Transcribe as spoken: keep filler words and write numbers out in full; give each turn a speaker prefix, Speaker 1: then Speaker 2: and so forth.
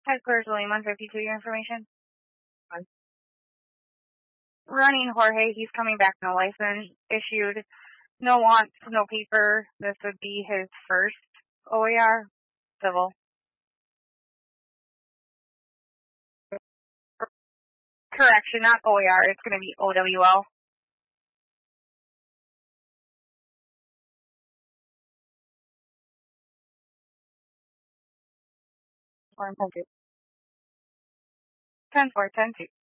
Speaker 1: Headquarters William one fifty-two, your information. Fine. Running Jorge, he's coming back, no license issued, no wants, no paper. This would be his first O A R, civil. Correction, not O A R, it's going to be O W L. ten four, ten two.